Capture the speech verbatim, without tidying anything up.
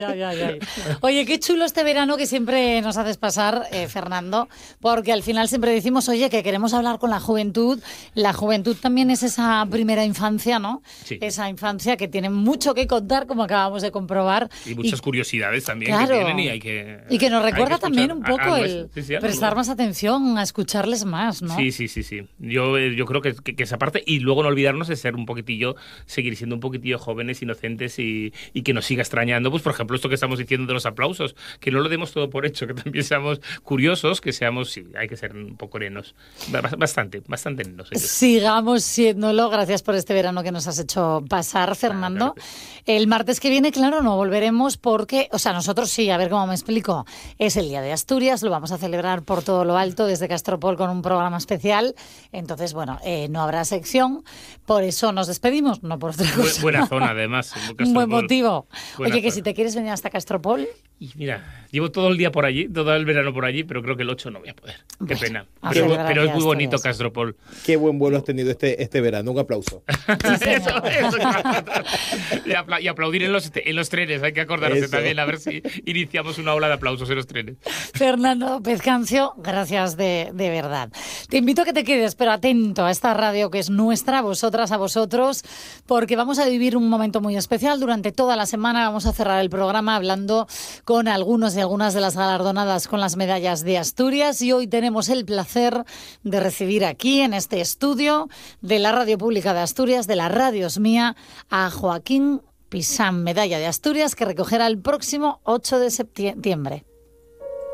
Ay, ay, ay. Oye, qué chulo este verano que siempre nos haces pasar, eh, Fernando, porque al final siempre decimos, oye, que queremos hablar con la juventud. La juventud también es esa primera infancia, ¿no? Sí. Esa infancia que tiene mucho que contar, como acabamos de comprobar. Y muchas y, curiosidades también claro, que tienen y hay que... Y que nos recuerda que también un poco a, a el sí, sí, prestar más atención, a escucharles más, ¿no? Sí, sí, sí, sí. Yo, yo creo que, que, que esa parte, y luego no olvidarnos de ser un poquitillo, seguir siendo un poquitillo jóvenes, inocentes y, y que nos siga extrañando, pues por ejemplo esto que estamos diciendo de los aplausos, que no lo demos todo por hecho, que también seamos curiosos, que seamos, sí, hay que ser un poco nenos, bastante, bastante nenos. Ellos. Sigamos siéndolo, gracias por este verano que nos has hecho pasar, Fernando. Ah, claro. El martes que viene, claro, no volveremos porque, o sea, nosotros sí, a ver cómo me explico, es el Día de Asturias, lo vamos a celebrar por todo lo alto desde Castropol con un programa especial, entonces, bueno, eh, no habrá sección, por eso nos despedimos, no por otra cosa. Buena zona, además. Un buen motivo. Buena Oye, que zona. si te quieres venir hasta Castropol... Y mira, llevo todo el día por allí, todo el verano por allí, pero creo que el ocho no voy a poder. Qué bueno, pena. Pero, pero es muy bonito Castropol. Qué buen vuelo has tenido este, este verano. Un aplauso. Sí, eso, eso. y, apla y aplaudir en los, en los trenes. Hay que acordarse eso. También, a ver si iniciamos una ola de aplausos en los trenes. Fernando Pezcancio, gracias de, de verdad. Te invito a que te quedes, pero atento a esta radio que es nuestra, a vosotras, a vosotros, porque vamos a vivir un momento muy especial. Durante toda la semana vamos a cerrar el programa hablando con algunos y algunas de las galardonadas con las medallas de Asturias, y hoy tenemos el placer de recibir aquí en este estudio de la Radio Pública de Asturias, de la Radio Es Mía, a Joaquín Pisán, medalla de Asturias, que recogerá el próximo ocho de septiembre.